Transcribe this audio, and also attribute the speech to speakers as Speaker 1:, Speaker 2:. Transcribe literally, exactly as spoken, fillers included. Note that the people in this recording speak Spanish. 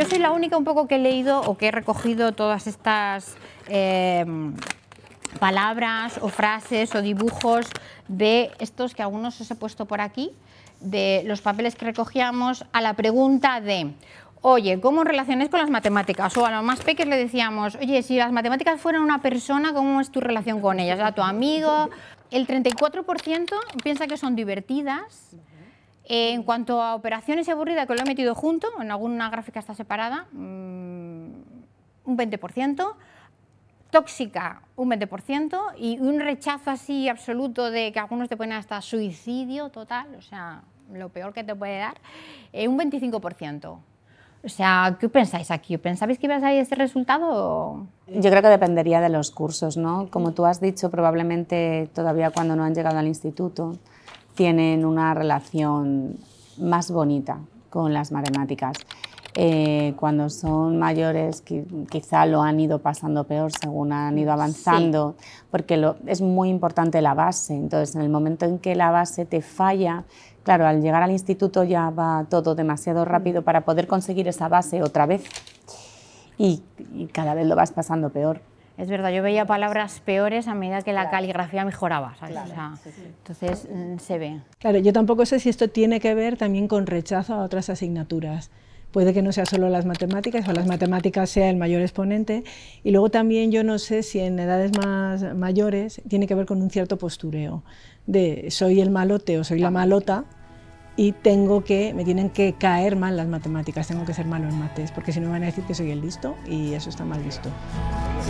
Speaker 1: yo soy la única un poco que he leído o que he recogido todas estas eh, palabras o frases o dibujos de estos que algunos os he puesto por aquí, de los papeles que recogíamos a la pregunta de, oye, ¿cómo relacionáis con las matemáticas? O a los más pequeños le decíamos, oye, si las matemáticas fueran una persona, ¿cómo es tu relación con ellas? ¿A tu amigo? El treinta y cuatro por ciento piensa que son divertidas. Eh, en cuanto a operaciones y aburrida, que lo he metido junto, en alguna gráfica está separada, mmm, un veinte por ciento. Tóxica, un veinte por ciento, y un rechazo así absoluto de que algunos te ponen hasta suicidio total, o sea, lo peor que te puede dar, eh, un veinticinco por ciento. O sea, ¿qué pensáis aquí? ¿Pensabais que iba a salir ese resultado?
Speaker 2: Yo creo que dependería de los cursos, ¿no? Como tú has dicho, probablemente todavía cuando no han llegado al instituto tienen una relación más bonita con las matemáticas. Eh, cuando son mayores quizá lo han ido pasando peor según han ido avanzando, sí. Porque lo, es muy importante la base, entonces en el momento en que la base te falla, claro, al llegar al instituto ya va todo demasiado rápido para poder conseguir esa base otra vez y, y cada vez lo vas pasando peor.
Speaker 1: Es verdad, yo veía palabras peores a medida que la claro. caligrafía mejoraba, ¿sabes? Claro, o sea, sí, sí. Entonces mm, se ve.
Speaker 3: Claro, yo tampoco sé si esto tiene que ver también con rechazo a otras asignaturas. Puede que no sea solo las matemáticas o las matemáticas sea el mayor exponente, y luego también yo no sé si en edades más mayores tiene que ver con un cierto postureo de soy el malote o soy la malota y tengo que, me tienen que caer mal las matemáticas, tengo que ser malo en mates, porque si no me van a decir que soy el listo y eso está mal visto.